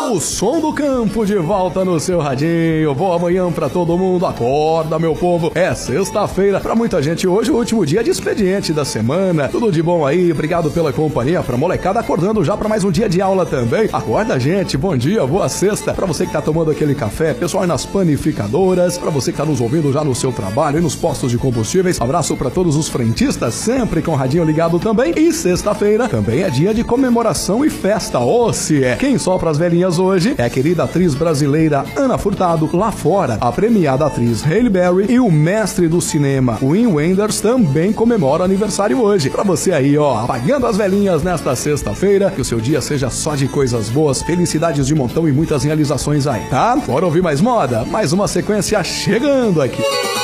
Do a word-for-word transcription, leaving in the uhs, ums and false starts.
O som do campo de volta no seu radinho. Boa manhã pra todo mundo. Acorda, meu povo. É sexta-feira. Pra muita gente hoje, o último dia de expediente da semana. Tudo de bom aí. Obrigado pela companhia. Pra molecada acordando já pra mais um dia de aula também. Acorda, gente. Bom dia, boa sexta. Pra você que tá tomando aquele café, pessoal nas panificadoras. Pra você que tá nos ouvindo já no seu trabalho e nos postos de combustíveis. Abraço pra todos os frentistas, sempre com o radinho ligado também. E sexta-feira também é dia de comemoração e festa. Ô, se é. Quem sopra as velhinhas hoje é a querida atriz brasileira Ana Furtado. Lá fora, a premiada atriz Halle Berry e o mestre do cinema Wim Wenders também comemoram aniversário hoje. Pra você aí, ó, apagando as velhinhas nesta sexta-feira, que o seu dia seja só de coisas boas, felicidades de montão e muitas realizações aí, tá? Bora ouvir mais moda? Mais uma sequência chegando aqui.